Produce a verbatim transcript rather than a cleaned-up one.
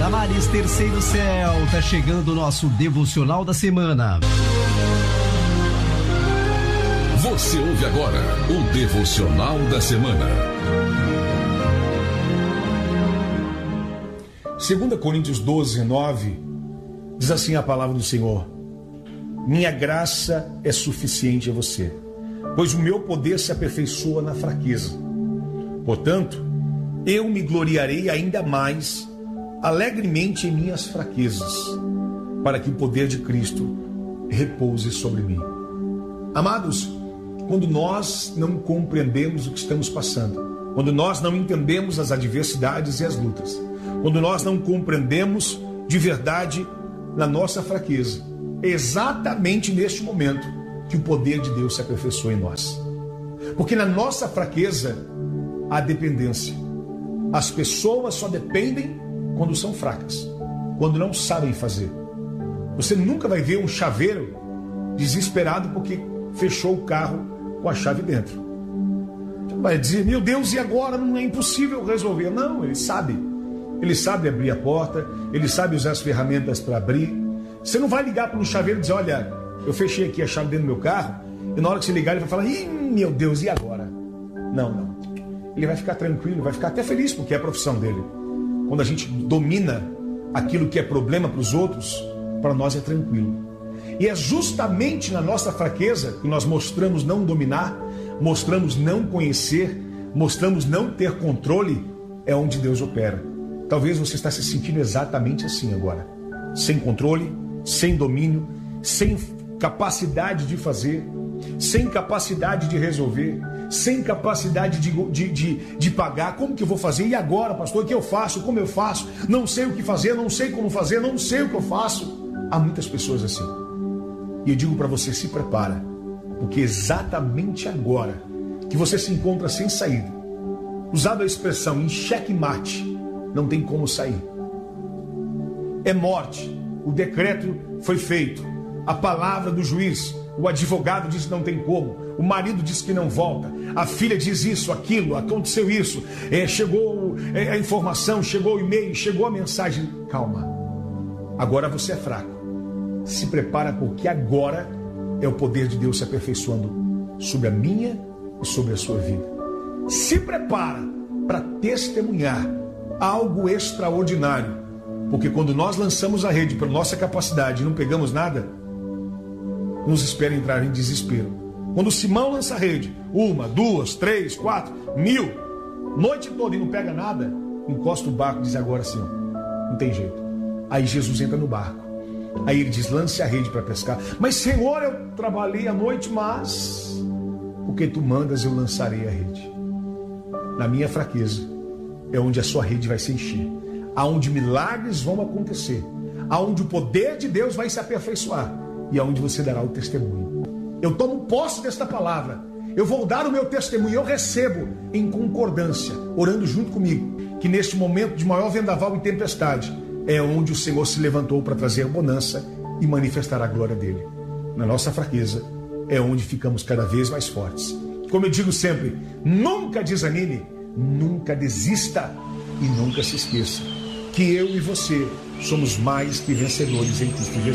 Damares, Terceiro Céu, tá chegando o nosso devocional da semana. Você ouve agora o devocional da semana. Segunda Coríntios doze, nove, diz assim a palavra do Senhor: minha graça é suficiente a você, pois o meu poder se aperfeiçoa na fraqueza. Portanto, eu me gloriarei ainda mais alegremente em minhas fraquezas, para que o poder de Cristo repouse sobre mim. Amados, quando nós não compreendemos o que estamos passando, quando nós não entendemos as adversidades e as lutas, quando nós não compreendemos de verdade na nossa fraqueza, é exatamente neste momento que o poder de Deus se aperfeiçoa em nós. Porque na nossa fraqueza há dependência. As pessoas só dependem quando são fracas, quando não sabem fazer. Você nunca vai ver um chaveiro desesperado porque fechou o carro com a chave dentro. Você vai dizer, meu Deus, e agora? Não é impossível resolver. Não, ele sabe. Ele sabe abrir a porta, ele sabe usar as ferramentas para abrir. Você não vai ligar para um chaveiro e dizer, olha, eu fechei aqui a chave dentro do meu carro, e na hora que você ligar ele vai falar, ih, meu Deus, e agora? Não, não. Ele vai ficar tranquilo, vai ficar até feliz, porque é a profissão dele. Quando a gente domina aquilo que é problema para os outros, para nós é tranquilo. E é justamente na nossa fraqueza que nós mostramos não dominar, mostramos não conhecer, mostramos não ter controle, é onde Deus opera. Talvez você está se sentindo exatamente assim agora. Sem controle, sem domínio, sem capacidade de fazer, sem capacidade de resolver, sem capacidade de, de, de, de pagar. Como que eu vou fazer? E agora, pastor? O que eu faço? Como eu faço? Não sei o que fazer, não sei como fazer, não sei o que eu faço. Há muitas pessoas assim. E eu digo para você, se prepara, porque exatamente agora que você se encontra sem saída, usado a expressão em xeque-mate, não tem como sair. É morte, o decreto foi feito, a palavra do juiz, o advogado diz que não tem como, o marido diz que não volta, a filha diz isso, aquilo, aconteceu isso, é, chegou é, a informação, chegou o e-mail, chegou a mensagem. Calma, agora você é fraco. Se prepara, porque agora é o poder de Deus se aperfeiçoando sobre a minha e sobre a sua vida. Se prepara para testemunhar algo extraordinário, porque quando nós lançamos a rede pela nossa capacidade e não pegamos nada, nos espera entrar em desespero. Quando Simão lança a rede, uma, duas, três, quatro, mil, noite toda e não pega nada, encosta o barco e diz, agora sim, não tem jeito. Aí Jesus entra no barco. Aí ele diz, lance a rede para pescar. Mas Senhor, eu trabalhei a noite, mas porque tu mandas eu lançarei a rede. Na minha fraqueza é onde a sua rede vai se encher, aonde milagres vão acontecer, aonde o poder de Deus vai se aperfeiçoar e aonde você dará o testemunho. Eu tomo posse desta palavra, eu vou dar o meu testemunho, eu recebo em concordância, orando junto comigo, que neste momento de maior vendaval e tempestade é onde o Senhor se levantou para trazer bonança e manifestar a glória dele. Na nossa fraqueza é onde ficamos cada vez mais fortes. Como eu digo sempre, nunca desanime, nunca desista e nunca se esqueça que eu e você somos mais que vencedores em Cristo Jesus.